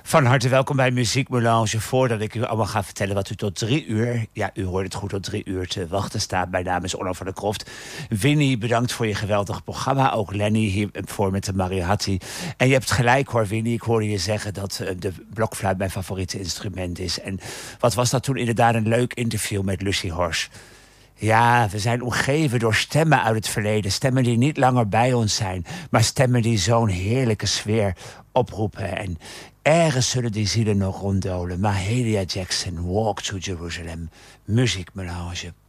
Van harte welkom bij Muziek Melange. Voordat ik u allemaal ga vertellen wat u tot 3 uur... ja, u hoort het goed, tot 3 uur te wachten staat. Mijn naam is Onno van der Kroft. Winnie, bedankt voor je geweldig programma. Ook Lenny hiervoor met de Mariachi. En je hebt gelijk hoor, Winnie. Ik hoorde je zeggen dat de blokfluit mijn favoriete instrument is. En wat was dat toen inderdaad een leuk interview met Lucie Horsch. Ja, we zijn omgeven door stemmen uit het verleden. Stemmen die niet langer bij ons zijn. Maar stemmen die zo'n heerlijke sfeer oproepen. En ergens zullen die zielen nog ronddolen. Mahalia Jackson, Walk to Jerusalem. Muziek Melange.